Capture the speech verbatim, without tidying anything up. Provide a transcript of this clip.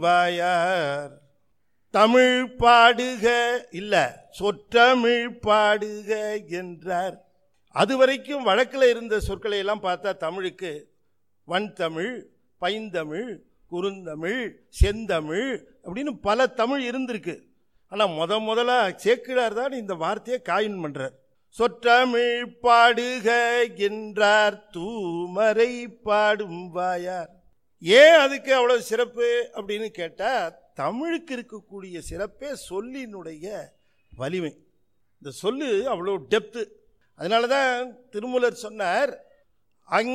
வாயார். தமிழ் பாடுக இல்ல சொற்றமிழ் பாடுக என்றார். அதுவரைக்கும் வழக்கில் இருந்த சொற்களை எல்லாம் பார்த்தா தமிழுக்கு வன்தமிழ், பைந்தமிழ், குறுந்தமிழ், செந்தமிழ் அப்படின்னு பல தமிழ் இருந்திருக்கு. ஆனால் முத முதலா சேக்கிழார் தான் இந்த வார்த்தையை காயின் பண்றார். சொற்றமிழ் பாடுக என்றார் தூமரை பாடும் வாயார். ஏன் அதுக்கு அவ்வளவு சிறப்பு அப்படின்னு கேட்டா, தமிழுக்கு இருக்கக்கூடிய சிறப்பே சொல்லினுடைய வலிமை. இந்த சொல்லு அவ்வளோ டெப்த்து. அதனால தான் திருமூலர் சொன்னார், அங்